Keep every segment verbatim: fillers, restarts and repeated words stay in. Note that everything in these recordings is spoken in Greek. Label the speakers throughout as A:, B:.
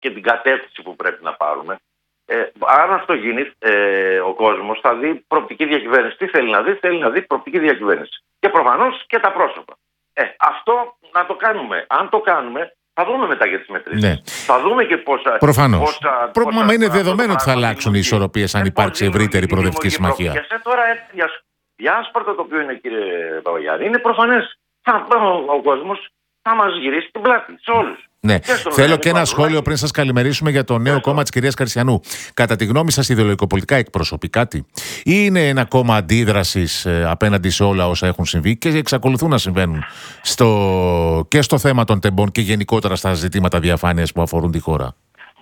A: και την κατεύθυνση που πρέπει να πάρουμε. Ε, αν αυτό γίνει, ε, ο κόσμος θα δει προοπτική διακυβέρνηση. Τι θέλει να δει, θέλει να δει προοπτική διακυβέρνηση. Και προφανώς και τα πρόσωπα. Ε, αυτό να το κάνουμε. Αν το κάνουμε, θα δούμε μετά για τις μετρήσεις. Ναι. Θα δούμε και πόσα.
B: Προφανώς. Πόσα, Προ, πόσα, μα είναι δεδομένο ότι θα αλλάξουν οι ισορροπίες αν υπάρξει ευρύτερη προοδευτική συμμαχία.
A: Και τώρα διάσπαρτα το οποίο είναι, κύριε Παπαγιάννη, είναι προφανές. Θα, ο, ο κόσμος θα μας γυρίσει την πλάτη σε όλους.
B: Ναι. Θέλω και ένα σχόλιο πριν σας καλημερίσουμε για το νέο κόμμα της κυρίας Καρσιανού. Κατά τη γνώμη σας, ιδεολογικοπολιτικά εκπροσωπεί κάτι, ή είναι ένα κόμμα αντίδρασης ε, απέναντι σε όλα όσα έχουν συμβεί και εξακολουθούν να συμβαίνουν στο, και στο θέμα των τεμπών και γενικότερα στα ζητήματα διαφάνειας που αφορούν τη χώρα?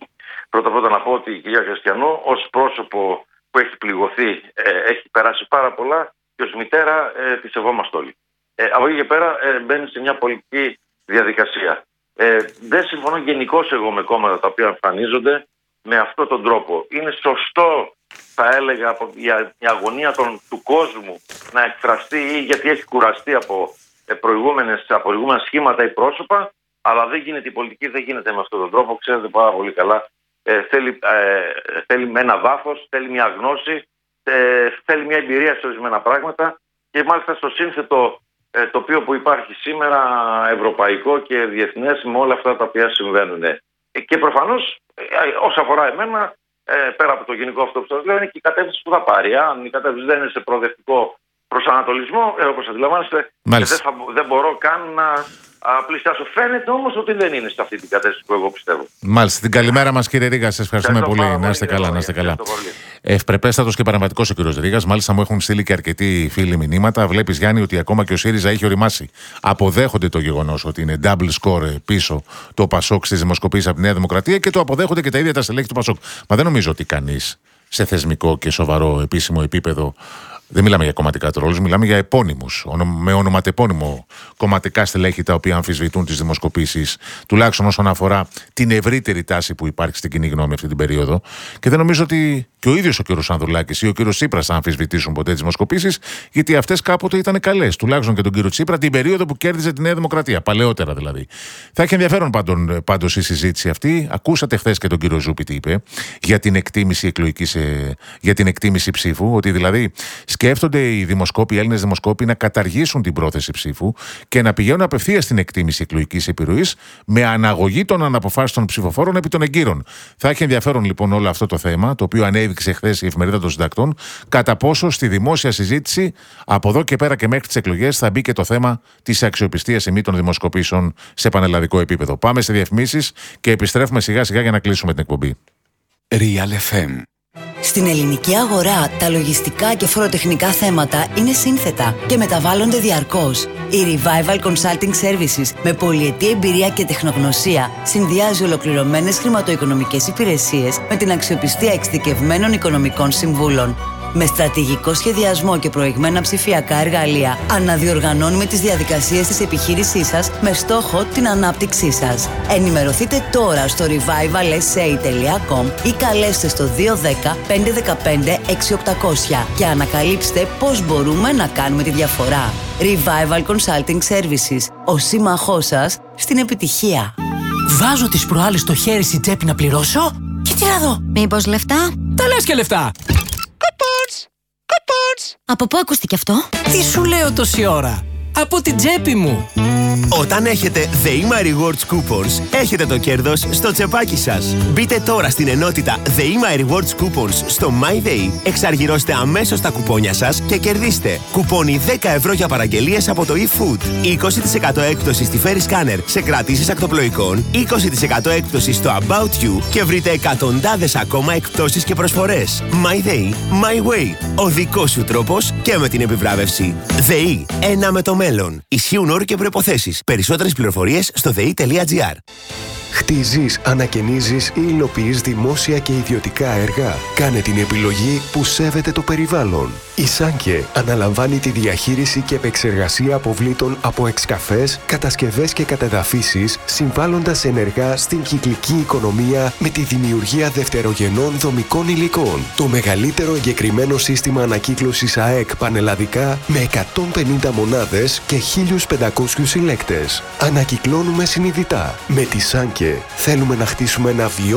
A: Πρώτα πρώτα να πω ότι η κυρία Καρσιανού ως πρόσωπο που έχει πληγωθεί, ε, έχει περάσει πάρα πολλά και ως μητέρα ε, τη σεβόμαστε όλοι. Ε, από εκεί και πέρα ε, μπαίνει σε μια πολιτική διαδικασία. Ε, δεν συμφωνώ γενικώς εγώ με κόμματα τα οποία εμφανίζονται με αυτόν τον τρόπο. Είναι σωστό, θα έλεγα, η, η αγωνία των, του κόσμου να εκφραστεί, ή γιατί έχει κουραστεί από, ε, προηγούμενες, από προηγούμενα σχήματα ή πρόσωπα, αλλά δεν γίνεται, η πολιτική δεν γίνεται με αυτόν τον τρόπο, ξέρετε πάρα πολύ καλά. Ε, θέλει, ε, θέλει με ένα βάθος, θέλει μια γνώση, ε, θέλει μια εμπειρία σε ορισμένα πράγματα και μάλιστα στο σύνθετο ε, τοπίο που υπάρχει σήμερα, ευρωπαϊκό και διεθνές, με όλα αυτά τα οποία συμβαίνουν. Ε, και προφανώς, ε, όσο αφορά εμένα, ε, πέρα από το γενικό αυτό που σας λέω, είναι και η κατεύθυνση που θα πάρει. Αν η κατεύθυνση δεν είναι σε προοδευτικό προσανατολισμό, ε, όπως αντιλαμβάνεστε, δεν, θα, δεν μπορώ καν να πλησιάσω. Φαίνεται όμως ότι δεν είναι σε αυτή την κατεύθυνση που εγώ πιστεύω.
B: Μάλιστα. Την καλημέρα μας, κύριε Ρήγα. Σας ευχαριστούμε πολύ. πολύ. Να είστε καλά, να είστε καλά. Ευπρεπέστατος και παρεμβατικός ο κύριος Ρήγας. Μάλιστα, μου έχουν στείλει και αρκετοί φίλοι μηνύματα. Βλέπεις, Γιάννη, ότι ακόμα και ο ΣΥΡΙΖΑ έχει οριμάσει. Αποδέχονται το γεγονός ότι είναι double score πίσω το ΠΑΣΟΚ στις δημοσκοπήσεις από τη Νέα Δημοκρατία και το αποδέχονται και τα ίδια τα στελέχη του ΠΑΣΟΚ. Μα δεν νομίζω ότι κανείς σε θεσμικό και σοβαρό επίσημο επίπεδο. Δεν μιλάμε για κομματικά τρόλους, μιλάμε για επώνυμους, με ονοματεπώνυμο κομματικά στελέχη τα οποία αμφισβητούν τις δημοσκοπήσεις, τουλάχιστον όσον αφορά την ευρύτερη τάση που υπάρχει στην κοινή γνώμη αυτή την περίοδο. Και δεν νομίζω ότι και ο ίδιος ο κ. Ανδρουλάκης ή ο κ. Τσίπρας θα αμφισβητήσουν ποτέ τις δημοσκοπήσεις, γιατί αυτές κάποτε ήταν καλές. Τουλάχιστον και τον κ. Τσίπρα την περίοδο που κέρδιζε τη Νέα Δημοκρατία, παλαιότερα δηλαδή. Θα έχει ενδιαφέρον πάντως η συζήτηση αυτή. Ακούσατε χθες και τον κ. Ζούπη τι είπε για την εκτίμηση εκλογικής, για την εκτίμηση ψήφου, ότι δηλαδή σκέφτονται οι δημοσκόποι, οι Έλληνες δημοσκόποι, να καταργήσουν την πρόθεση ψήφου και να πηγαίνουν απευθείας στην εκτίμηση εκλογικής επιρροής με αναγωγή των αναποφάσεων των ψηφοφόρων επί των εγκύρων. Θα έχει ενδιαφέρον λοιπόν όλο αυτό το θέμα, το οποίο ανέδειξε χθες η Εφημερίδα των Συντακτών, κατά πόσο στη δημόσια συζήτηση από εδώ και πέρα και μέχρι τις εκλογές θα μπει και το θέμα της αξιοπιστίας ή μη των δημοσκοπήσεων σε πανελλαδικό επίπεδο. Πάμε σε διαφημίσεις και επιστρέφουμε σιγά σιγά για να κλείσουμε την εκπομπή.
C: Real εφ εμ.
D: Στην ελληνική αγορά, τα λογιστικά και φοροτεχνικά θέματα είναι σύνθετα και μεταβάλλονται διαρκώς. Η Revival Consulting Services, με πολυετή εμπειρία και τεχνογνωσία, συνδυάζει ολοκληρωμένες χρηματοοικονομικές υπηρεσίες με την αξιοπιστία εξειδικευμένων οικονομικών συμβούλων. Με στρατηγικό σχεδιασμό και προηγμένα ψηφιακά εργαλεία, αναδιοργανώνουμε τις διαδικασίες της επιχείρησής σας με στόχο την ανάπτυξή σας. Ενημερωθείτε τώρα στο revival s a τελεία com ή καλέστε στο δύο ένα μηδέν πέντε ένα πέντε έξι οκτακόσια και ανακαλύψτε πώς μπορούμε να κάνουμε τη διαφορά. Revival Consulting Services, ο σύμμαχός σας στην επιτυχία.
E: Βάζω τις προάλλες το χέρι στη τσέπη να πληρώσω και τι να δω.
F: Μήπως λεφτά?
E: Τα λες και λεφτά.
F: Από πού ακούστηκε αυτό?
E: Τι σου λέω τόση ώρα? Από την τσέπη μου.
G: Όταν έχετε The eMy Rewards Coupons, έχετε το κέρδος στο τσεπάκι σας. Μπείτε τώρα στην ενότητα The eMy Rewards Coupons στο MyDay, εξαργυρώστε αμέσως τα κουπόνια σας και κερδίστε κουπόνι δέκα ευρώ για παραγγελίες από το eFood, είκοσι τοις εκατό έκπτωση στη Ferry Scanner σε κρατήσεις ακτοπλοϊκών, είκοσι τοις εκατό έκπτωση στο About You και βρείτε εκατοντάδες ακόμα εκπτώσεις και προσφορές. MyDay, My Way. Ο δικός σου τρόπος και με την επιβράβευση. ΔΕΗ, ένα με το μέλλον. Ισχύουν όροι και προϋποθέσεις. Περισσότερες πληροφορίες στο δε ι τελεία τζι άρ.
H: Χτίζεις, ανακαινίζεις ή υλοποιείς δημόσια και ιδιωτικά έργα. Κάνε την επιλογή που σέβεται το περιβάλλον. Η Σάνκε αναλαμβάνει τη διαχείριση και επεξεργασία αποβλήτων από εξκαφές, κατασκευές και κατεδαφίσεις, συμβάλλοντας ενεργά στην κυκλική οικονομία με τη δημιουργία δευτερογενών δομικών υλικών. Το μεγαλύτερο εγκεκριμένο σύστημα ανακύκλωσης ΑΕΚ πανελλαδικά με εκατόν πενήντα μονάδες και χίλιους πεντακόσιους συλλέκτες. Ανακυκλώνουμε συνειδητά. Με τη Σάνκε Σάνκε. Θέλουμε να χτίσουμε ένα βιώσιμο